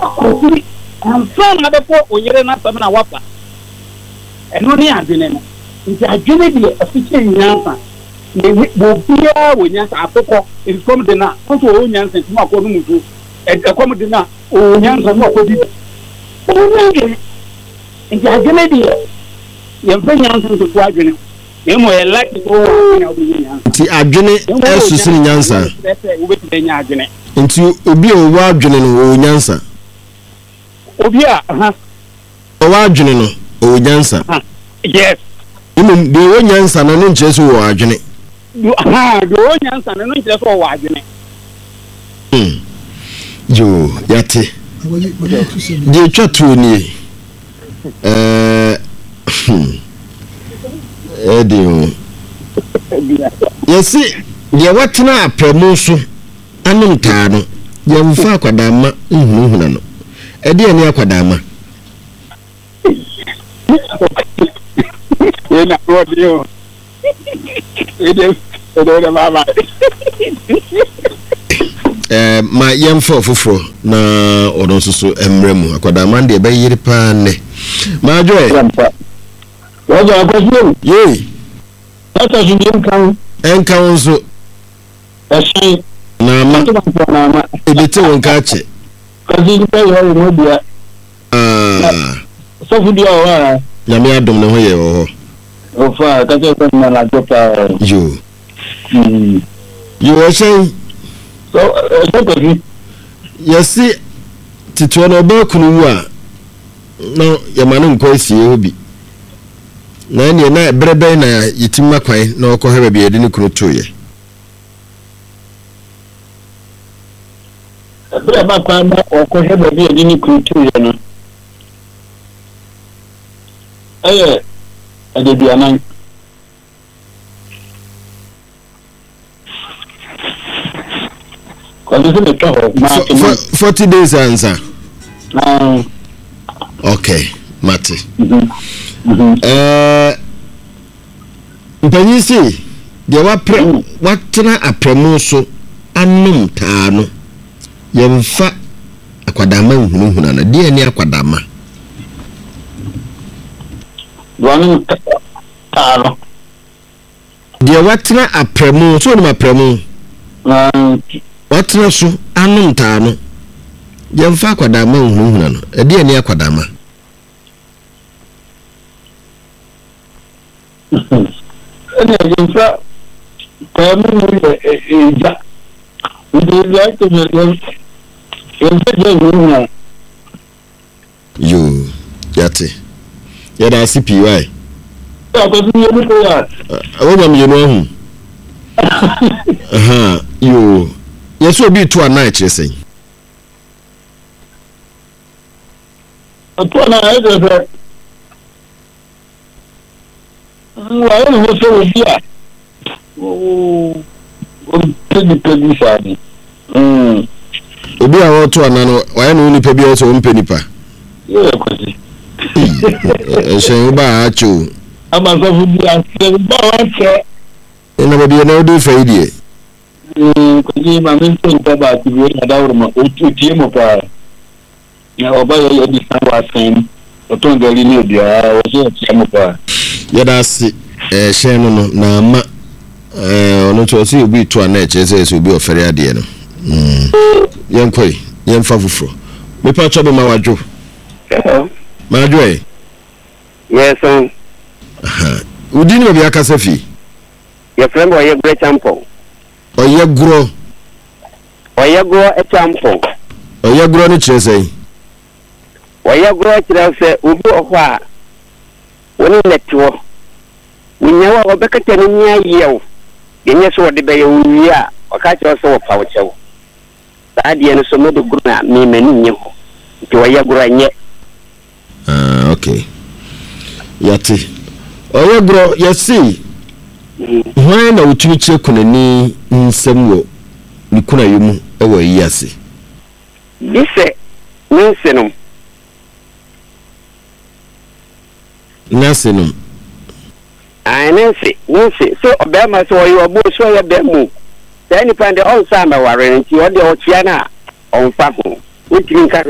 akɔsi ansa na bɛfɔ oyere na sɛm na wapa ɛno ne adwene no nti adwene deɛ afikyɛ nyansa na obiara wɔ nyansa akokɔ ɛfam de na kɔso wɔ nyansa nti ma akɔ no mu so ɛkɔm de na nyansa no akɔ bi ɔno nti adwene deɛ yɛmfa nyansa nso to adwene emo yɛ like ko na obi nyansa nti adwene ɛsusu ne nyansa wobɛtumi nya adwene nti obi a ɔwɔ adwene no ɔwɔ nyansa obi a ɔwɔ adwene no ɔwɔ nyansa yes de ɔwɔ nyansa no nkyerɛ so wɔ adwene de ɔwɔ nyansa no nkyerɛ so wɔ adwene yo yate de twa tuo nie edio yesi de watena apremu so anom taa no yɛmfa akwadama nhunhuna no ɛde ani akwadama na rodio ede mama ma yɛmfa foforo na ɔno nso so emremu akwadama de ɛbɛyere paa ne ma joy wajo akwasio ye ata jindin kan enkan nso ɛhyɛn na ma ebete won ka che kazi ni pɛ yɛ mo bia so fu dia wa na me adom ne ho yɛ wɔ hɔ ofa ka che ko na la dopa yo ɛhyɛn so kazi yɛsi tituo no ba kunu wu a no yɛma no nkɔ asie obi na ne na brebe na yitima kwan na ɔkɔ hɛba bi yɛde ne kunu toyɛ brebe kwan na ɔkɔ hɛba bi yɛde ne kunu toyɛ no adebianan kwado se betwa hɔ ma 40 days answer okay mate mpanyisi de watena apremu so anom taa no yɛmfa akwadama nhunhuna na de ani akwadama wanom taa no de watena apremu so no apremu watena so anom taa no yɛmfa akwadama nhunhuna no de ani akwadama ene yinfa kamu ja ndi ya to me yinfa yo yate yada CPY ya ko ni yemi ko ya awo me no hu yo yeso bi to ana kyeresen to ana ede wa ni ho so obi a pedi sadi obi a wo to ana no wa no nipa bi o so mpe nipa ye kwasi shen ba a cho ama so fu bi a se ba wa che ina ba bi na o do faidie kwasi ma men to nta ba ti bi na dawro ma o tie mo pa ya oba ye di san wa sen o to ngari ni obi a o so tie mo pa yada si shen no na ma ono to si obi to ana kyerese so obi ofere ade no yenkoi yemfa fufuro me pa chobe ma wadwo ma wadwo yes udini obi akasa fi your friend oye gro champo oye gro e champo oye gro ni kyerese oye gro kyerese obi ohwo a woni netwo nyawa obekata ni nya yew yenye so de be yew a waka kyerɛ so wopa wo kyɛw saade no so me de gro na me mani nye ho nti oye gro nye okay yati oye gro yesi hwan na utumi kye kunani nsɛm wo ni kuna yemu ɛwɔ yiyase dise nsenum nasenum nansi so obema so oyo obo so ya bemu then pande on sama ware nti ode o tia na on fa ho wotiri nka